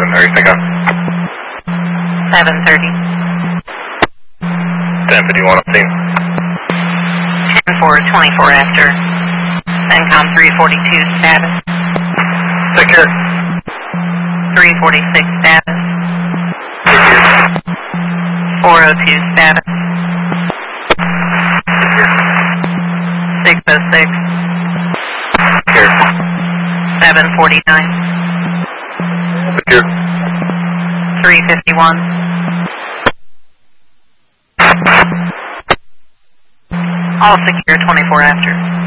Mary Sync on. 7:30. 10:51 on scene. 10-4, 24 after. CENTCOM 342 status. Secure. 346 status. Secure. 402 status. 606. Secure. 749. Secure. 351. All secure 24 after.